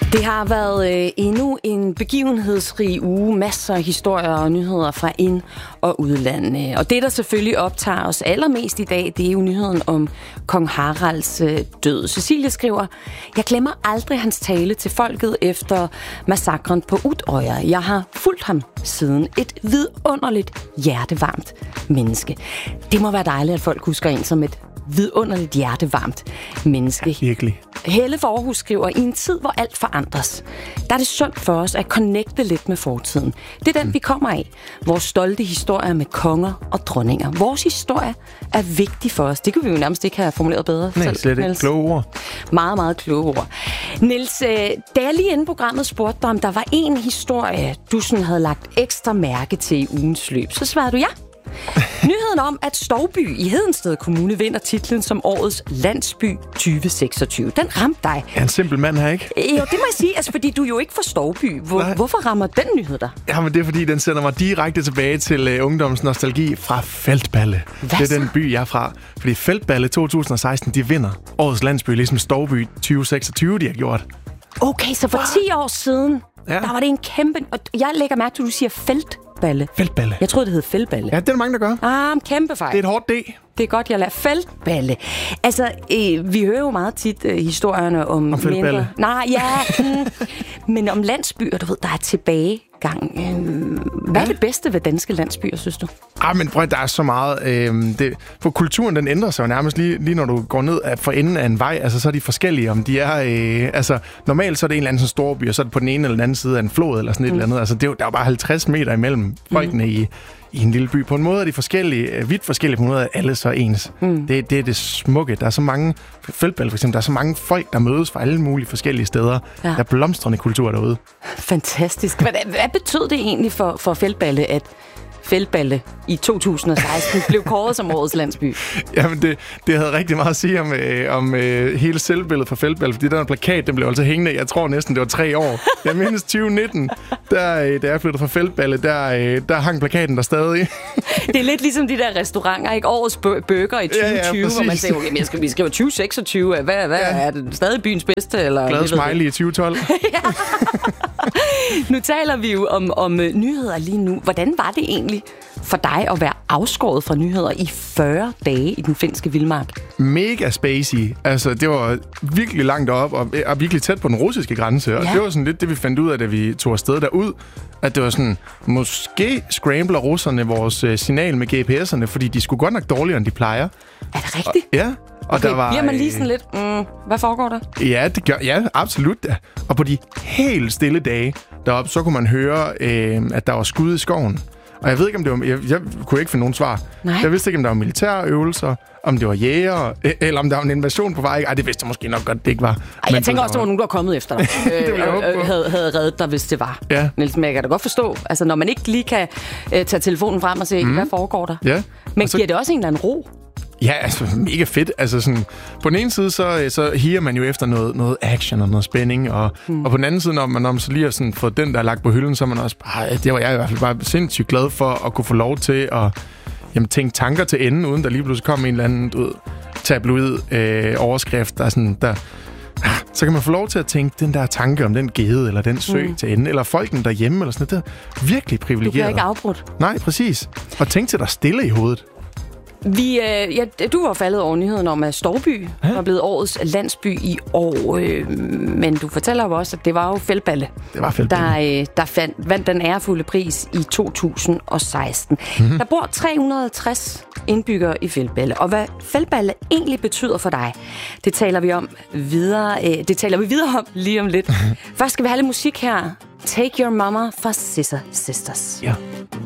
Det har været endnu en begivenhedsrig uge. Masser af historier og nyheder fra ind- og udland. Og det, der selvfølgelig optager os allermest i dag, det er jo nyheden om kong Haralds død. Cecilie skriver, jeg glemmer aldrig hans tale til folket efter massakren på Utøya. Jeg har fulgt ham siden. Et vidunderligt, hjertevarmt menneske. Det må være dejligt, at folk husker en som et vidunderligt, hjertevarmt menneske. Ja, virkelig. Helle for Aarhus skriver, i en tid, hvor alt forandres, der er det sundt for os at connecte lidt med fortiden. Det er den, vi kommer af. Vores stolte historier med konger og dronninger. Vores historie er vigtig for os. Det kunne vi jo nærmest ikke have formuleret bedre. Nej, slet ikke. Kloge ord. Meget, meget kloge ord. Niels, da jeg lige inden programmet spurgte dig, om der var en historie, du sådan havde lagt ekstra mærke til i ugens løb, så svarede du ja. Nyheden om, at Stouby i Hedensted Kommune vinder titlen som årets landsby 2026. Den ramte dig. Jeg er en simpel mand her, ikke? Jo, det må jeg sige, altså, fordi du jo ikke fra Stouby. Hvorfor rammer den nyhed dig? Jamen, det er fordi, den sender mig direkte tilbage til ungdommens nostalgi fra Feldballe. Hvad det er så? den by, jeg er fra. Fordi Feldballe 2016, de vinder årets landsby, ligesom Stouby 2026, de har gjort. Okay, så for 10 år siden, Ja. der var det en kæmpe... Og jeg lægger mærke til, at du siger Feldballe. Feldballe. Jeg troede, det hed Feldballe. Ja, det er der mange, der gør. Kæmpe fejl. Det er et hårdt D. Det er godt, jeg lader Feldballe. Altså, vi hører jo meget tit historierne om Feldballe. Nej, ja. Men om landsbyer, du ved, der er tilbagegang. Hvad er det bedste ved danske landsbyer, synes du? Men prøv, der er så meget... for kulturen, den ændrer sig jo nærmest lige når du går ned for enden af en vej. Altså, så er de forskellige. Om de er... normalt så er det en eller anden sådan stor by, og så er det på den ene eller den anden side af en flod, eller sådan et eller andet. Altså, der er jo bare 50 meter imellem folkene i en lille by. På en måde er de forskellige, vidt forskellige, på en måde er alle så ens. Det er det smukke. Der er så mange... Feldballe for eksempel, der er så mange folk, der mødes fra alle mulige forskellige steder. Ja. Der er blomstrende kultur derude. Fantastisk. Hvad betød det egentlig for Feldballe, at Feldballe i 2016 blev kåret som årets landsby? Jamen, det havde rigtig meget at sige om hele selvbilledet for Feldballe, fordi den plakat, den blev altså hængende, jeg tror næsten, det var 3 år. Jeg mindes 2019, da jeg flyttede fra Feldballe, der hang plakaten der stadig. Det er lidt ligesom de der restauranter, ikke? Årets burger i 2020, hvor man siger, okay, vi skriver 2026, hvad er det stadig byens bedste? Eller, glad smiley i 2012. Nu taler vi jo om nyheder lige nu. Hvordan var det egentlig for dig at være afskåret fra nyheder i 40 dage i den finske vildmark? Mega spacey. Altså, det var virkelig langt op og virkelig tæt på den russiske grænse. Og det var sådan lidt det, vi fandt ud af, da vi tog afsted derud. At det var sådan, måske scrambler russerne vores signal med GPS'erne, fordi de skulle godt nok dårligere, end de plejer. Er det rigtigt? Ja. Og okay, der var, bliver man lige sådan lidt, hvad foregår der? Ja, det gør, ja, absolut da. Og på de helt stille dage deroppe, så kunne man høre, at der var skud i skoven. Og jeg ved ikke, om det var... Jeg kunne ikke finde nogen svar. Nej. Jeg vidste ikke, om der var militære øvelser, om det var jæger, eller om der var en invasion på vej. Ej, det vidste jeg måske nok godt, det ikke var. Jeg tænker også, der var nogen, der var kommet efter dig. havde reddet dig, hvis det var. Ja. Niels, men jeg kan da godt forstå, altså når man ikke lige kan tage telefonen frem og se, hvad foregår der? Ja. Men giver det også en eller anden ro? Ja, altså mega fedt. Altså sådan, på den ene side, så higer man jo efter noget action og noget spænding, og på den anden side, når man så lige har sådan fået den der lagt på hylden, så er man også bare, det var jeg i hvert fald bare sindssygt glad for at kunne få lov til at tænke tanker til ende, uden der lige pludselig kom en eller anden tabloid overskrift, så kan man få lov til at tænke den der tanke om den gede, eller den sø til ende, eller folkene derhjemme, eller sådan noget. Det er virkelig privilegeret. Du bliver ikke afbrudt. Nej, præcis. Og tænk til dig stille i hovedet. Du var faldet over nyheden om, at Stouby var blevet årets landsby i år. Men du fortæller jo også, at det var jo Feldballe. Det var Feldballe. Der vandt den ærefulde pris i 2016. Der bor 360 indbyggere i Feldballe. Og hvad Feldballe egentlig betyder for dig, det taler vi videre om lige om lidt. Først skal vi have lidt musik her. Take Your Mama fra Scissor Sisters. Ja.